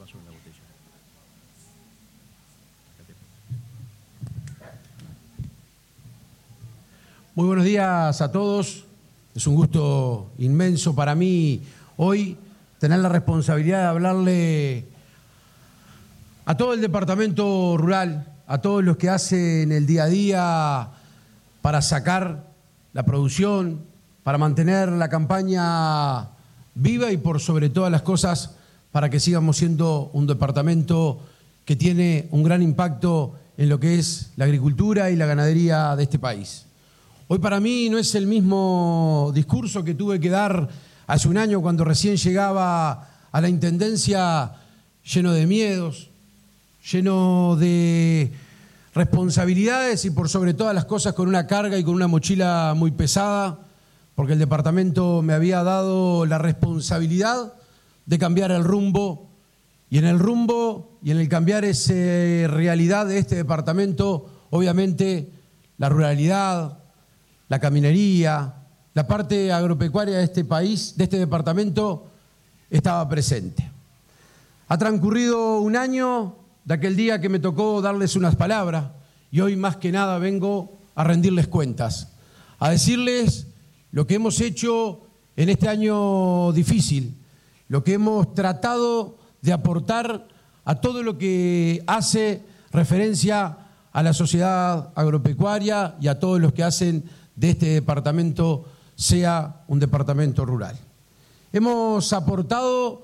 vaso en la botella. Muy buenos días a todos. Es un gusto inmenso para mí hoy tener la responsabilidad de hablarle a todo el departamento rural, a todos los que hacen el día a día para sacar la producción, para mantener la campaña viva y por sobre todas las cosas para que sigamos siendo un departamento que tiene un gran impacto en lo que es la agricultura y la ganadería de este país. Hoy para mí no es el mismo discurso que tuve que dar hace un año cuando recién llegaba a la Intendencia, lleno de miedos, lleno de responsabilidades y por sobre todas las cosas con una carga y con una mochila muy pesada, porque el departamento me había dado la responsabilidad de cambiar el rumbo, y en el rumbo y en el cambiar esa realidad de este departamento, obviamente la ruralidad, la caminería, la parte agropecuaria de este país, de este departamento, estaba presente. Ha transcurrido un año de aquel día que me tocó darles unas palabras y hoy más que nada vengo a rendirles cuentas, a decirles lo que hemos hecho en este año difícil, lo que hemos tratado de aportar a todo lo que hace referencia a la sociedad agropecuaria y a todos los que hacen de este departamento sea un departamento rural. Hemos aportado,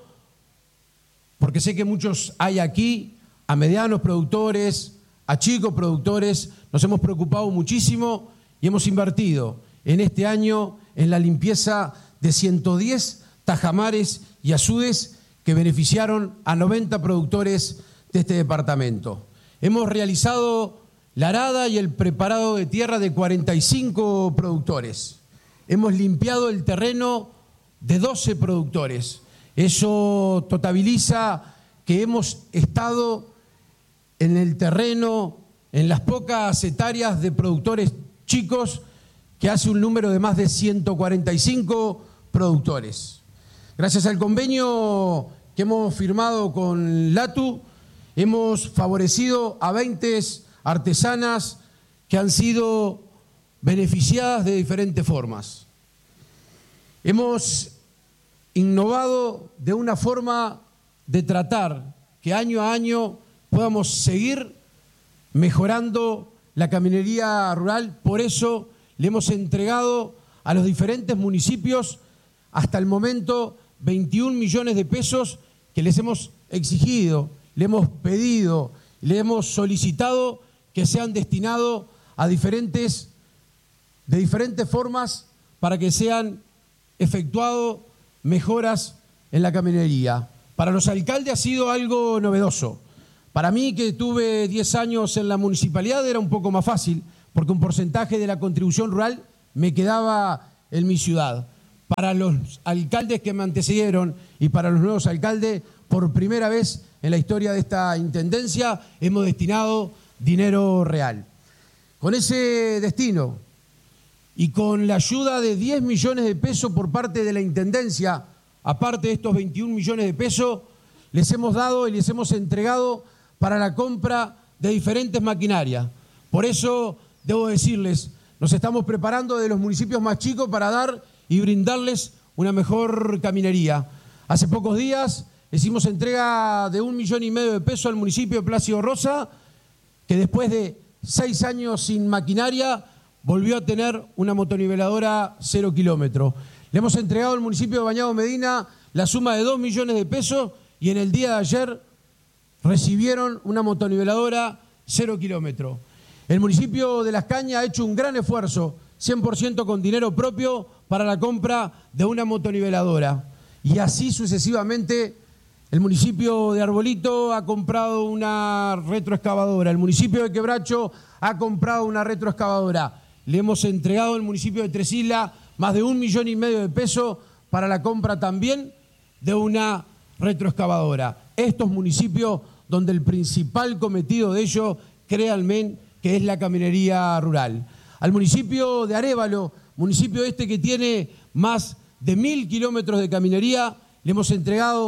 porque sé que muchos hay aquí, a medianos productores, a chicos productores, nos hemos preocupado muchísimo y hemos invertido en este año en la limpieza de 110 tajamares y azudes que beneficiaron a 90 productores de este departamento. Hemos realizado la arada y el preparado de tierra de 45 productores. Hemos limpiado el terreno de 12 productores. Eso totaliza que hemos estado en el terreno, en las pocas hectáreas de productores chicos, que hace un número de más de 145 productores. Gracias al convenio que hemos firmado con LATU, hemos favorecido a 20 artesanas que han sido beneficiadas de diferentes formas. Hemos innovado de una forma de tratar que año a año podamos seguir mejorando la caminería rural. Por eso le hemos entregado a los diferentes municipios hasta el momento 21 millones de pesos que les hemos exigido, le hemos pedido, le hemos solicitado que sean destinados a de diferentes formas para que sean efectuadas mejoras en la caminería. Para los alcaldes ha sido algo novedoso. Para mí, que tuve 10 años en la municipalidad, era un poco más fácil, porque un porcentaje de la contribución rural me quedaba en mi ciudad. Para los alcaldes que me antecedieron y para los nuevos alcaldes, por primera vez en la historia de esta intendencia, hemos destinado dinero real. Con ese destino y con la ayuda de 10 millones de pesos por parte de la intendencia, aparte de estos 21 millones de pesos, les hemos dado y les hemos entregado para la compra de diferentes maquinarias. Por eso, debo decirles, nos estamos preparando de los municipios más chicos para dar y brindarles una mejor caminería. Hace pocos días hicimos entrega de 1,5 millones de pesos al municipio de Plácido Rosa, que después de 6 años sin maquinaria volvió a tener una motoniveladora 0 kilómetros. Le hemos entregado al municipio de Bañado Medina la suma de 2 millones de pesos y en el día de ayer recibieron una motoniveladora 0 kilómetros. El municipio de Las Cañas ha hecho un gran esfuerzo, 100% con dinero propio, para la compra de una motoniveladora. Y así sucesivamente, el municipio de Arbolito ha comprado una retroexcavadora, el municipio de Quebracho ha comprado una retroexcavadora. Le hemos entregado al municipio de Tres Islas más de 1,5 millones de pesos para la compra también de una retroexcavadora. Estos municipios donde el principal cometido de ellos, créanme, que es la caminería rural. Al municipio de Arévalo, municipio que tiene más de 1.000 kilómetros de caminería, le hemos entregado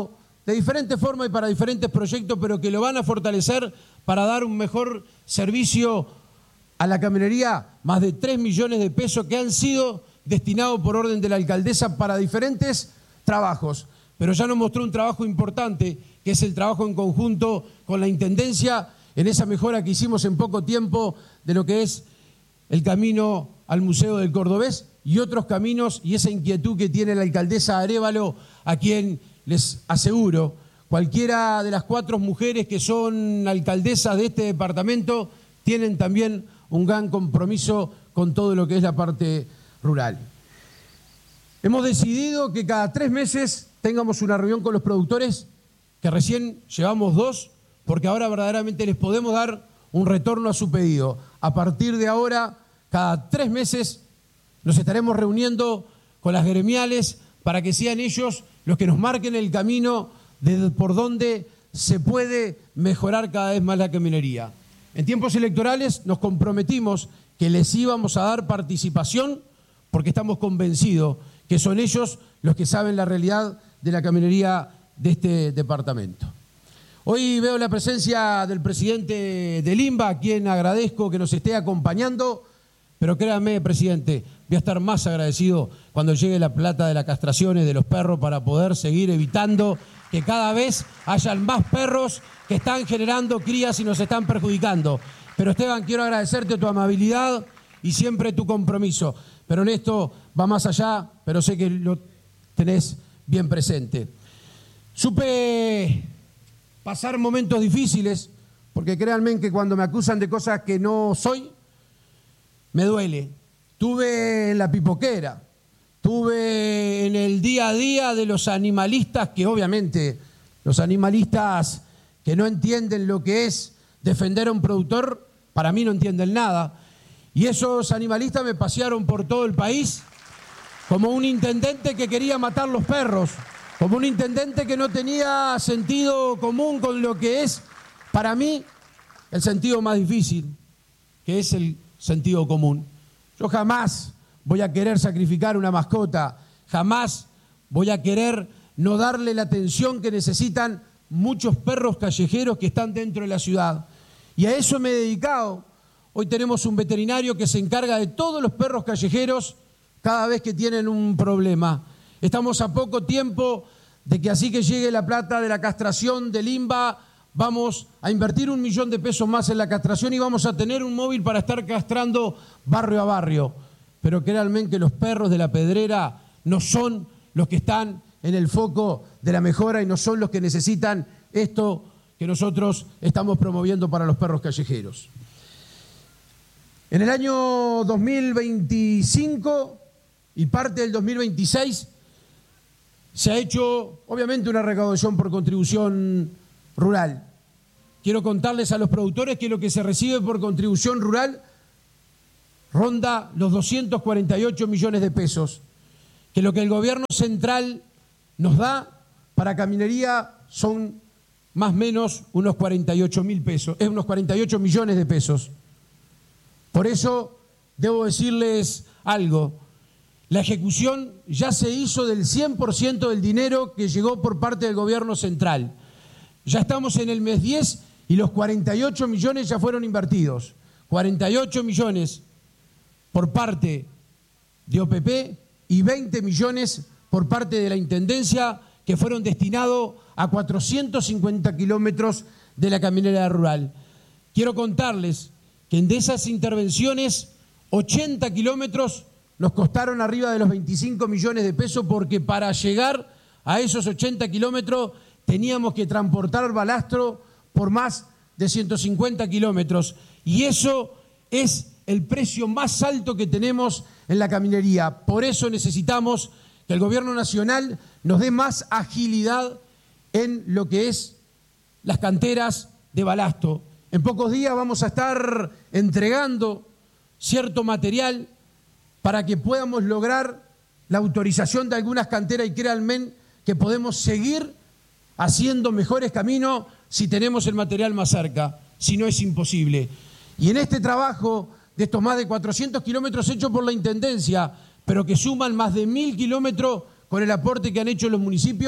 de diferentes formas y para diferentes proyectos, pero que lo van a fortalecer para dar un mejor servicio a la camionería, más de 3 millones de pesos que han sido destinados por orden de la alcaldesa para diferentes trabajos. Pero ya nos mostró un trabajo importante, que es el trabajo en conjunto con la Intendencia, en esa mejora que hicimos en poco tiempo de lo que es el camino al Museo del Cordobés y otros caminos, y esa inquietud que tiene la alcaldesa Arévalo, a quien les aseguro, cualquiera de las 4 mujeres que son alcaldesas de este departamento tienen también un gran compromiso con todo lo que es la parte rural. Hemos decidido que cada 3 meses tengamos una reunión con los productores, que recién llevamos 2, porque ahora verdaderamente les podemos dar un retorno a su pedido. A partir de ahora, cada 3 meses nos estaremos reuniendo con las gremiales para que sean ellos los que nos marquen el camino por donde se puede mejorar cada vez más la camionería. En tiempos electorales nos comprometimos que les íbamos a dar participación porque estamos convencidos que son ellos los que saben la realidad de la camionería de este departamento. Hoy veo la presencia del presidente del INBA, a quien agradezco que nos esté acompañando, pero créanme, presidente, voy a estar más agradecido cuando llegue la plata de las castraciones de los perros para poder seguir evitando que cada vez hayan más perros que están generando crías y nos están perjudicando. Pero Esteban, quiero agradecerte tu amabilidad y siempre tu compromiso. Pero en esto va más allá, pero sé que lo tenés bien presente. Supe pasar momentos difíciles, porque créanme que cuando me acusan de cosas que no soy, me duele. Tuve en la pipoquera, tuve en el día a día de los animalistas, que obviamente los animalistas que no entienden lo que es defender a un productor, para mí no entienden nada. Y esos animalistas me pasearon por todo el país como un intendente que quería matar los perros, como un intendente que no tenía sentido común con lo que es, para mí, el sentido más difícil, que es el sentido común. Yo jamás voy a querer sacrificar una mascota, jamás voy a querer no darle la atención que necesitan muchos perros callejeros que están dentro de la ciudad. Y a eso me he dedicado. Hoy tenemos un veterinario que se encarga de todos los perros callejeros cada vez que tienen un problema. Estamos a poco tiempo de que así que llegue la plata de la castración del INBA, vamos a invertir 1 millón de pesos más en la castración y vamos a tener un móvil para estar castrando barrio a barrio. Pero créanme que los perros de la Pedrera no son los que están en el foco de la mejora y no son los que necesitan esto que nosotros estamos promoviendo para los perros callejeros. En el año 2025 y parte del 2026 se ha hecho, obviamente, una recaudación por contribución rural. Quiero contarles a los productores que lo que se recibe por contribución rural ronda los 248 millones de pesos, que lo que el gobierno central nos da para camionería son más o menos unos 48 millones de pesos. Por eso debo decirles algo. La ejecución ya se hizo del 100% del dinero que llegó por parte del gobierno central. Ya estamos en el mes 10 y los 48 millones ya fueron invertidos. 48 millones por parte de OPP y 20 millones por parte de la Intendencia que fueron destinados a 450 kilómetros de la caminera rural. Quiero contarles que de esas intervenciones, 80 kilómetros nos costaron arriba de los 25 millones de pesos porque para llegar a esos 80 kilómetros teníamos que transportar balastro por más de 150 kilómetros. Y eso es el precio más alto que tenemos en la caminería. Por eso necesitamos que el gobierno nacional nos dé más agilidad en lo que es las canteras de balasto. En pocos días vamos a estar entregando cierto material para que podamos lograr la autorización de algunas canteras y créanme que podemos seguir haciendo mejores caminos si tenemos el material más cerca, si no es imposible. Y en este trabajo de estos más de 400 kilómetros hechos por la Intendencia, pero que suman más de 1000 kilómetros con el aporte que han hecho los municipios,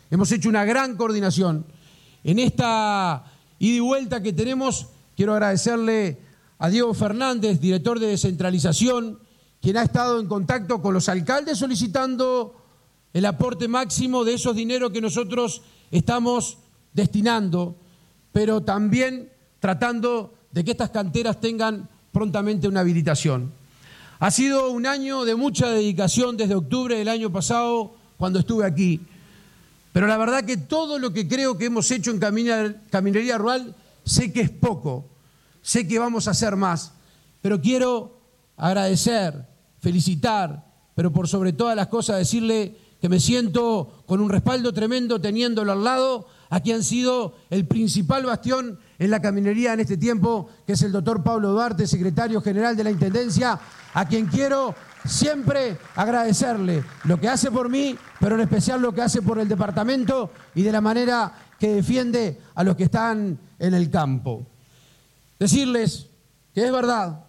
hemos hecho una gran coordinación. En esta ida y vuelta que tenemos, quiero agradecerle a Diego Fernández, director de descentralización, quien ha estado en contacto con los alcaldes solicitando el aporte máximo de esos dineros que nosotros estamos destinando, pero también tratando de que estas canteras tengan prontamente una habilitación. Ha sido un año de mucha dedicación desde octubre del año pasado, cuando estuve aquí, pero la verdad que todo lo que creo que hemos hecho en Caminería Rural, sé que es poco, sé que vamos a hacer más, pero quiero agradecer, felicitar, pero por sobre todas las cosas decirle que me siento con un respaldo tremendo teniéndolo al lado a quien ha sido el principal bastión en la caminería en este tiempo, que es el doctor Pablo Duarte, secretario general de la Intendencia, a quien quiero siempre agradecerle lo que hace por mí, pero en especial lo que hace por el departamento y de la manera que defiende a los que están en el campo. Decirles que es verdad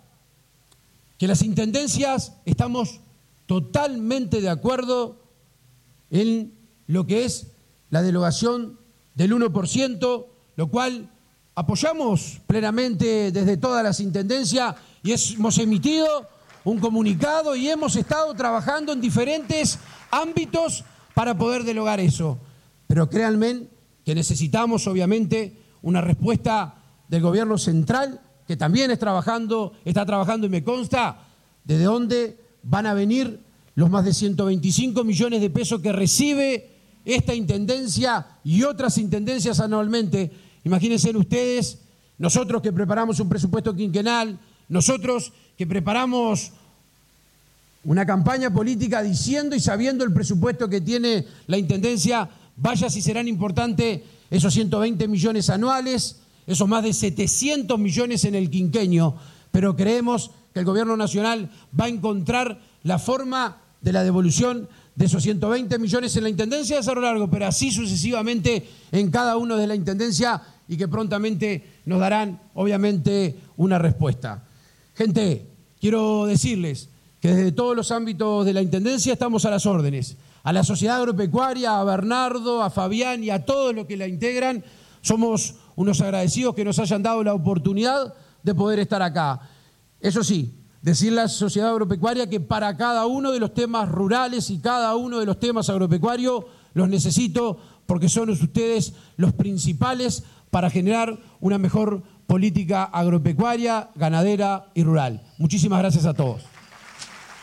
que las intendencias estamos totalmente de acuerdo en lo que es la derogación del 1%, lo cual apoyamos plenamente desde todas las intendencias y hemos emitido un comunicado y hemos estado trabajando en diferentes ámbitos para poder derogar eso. Pero créanme que necesitamos obviamente una respuesta del gobierno central, que también está trabajando y me consta de dónde van a venir los más de 125 millones de pesos que recibe esta intendencia y otras intendencias anualmente. Imagínense ustedes, nosotros que preparamos un presupuesto quinquenal, nosotros que preparamos una campaña política diciendo y sabiendo el presupuesto que tiene la intendencia, vaya si serán importantes esos 120 millones anuales, esos más de 700 millones en el quinquenio, pero creemos que el gobierno nacional va a encontrar la forma de la devolución de esos 120 millones en la Intendencia de Cerro Largo, pero así sucesivamente en cada uno de la Intendencia y que prontamente nos darán, obviamente, una respuesta. Gente, quiero decirles que desde todos los ámbitos de la Intendencia estamos a las órdenes. A la Sociedad Agropecuaria, a Bernardo, a Fabián y a todos los que la integran, somos unos agradecidos que nos hayan dado la oportunidad de poder estar acá. Eso sí, decirle a la Sociedad Agropecuaria que para cada uno de los temas rurales y cada uno de los temas agropecuarios los necesito porque son ustedes los principales para generar una mejor política agropecuaria, ganadera y rural. Muchísimas gracias a todos.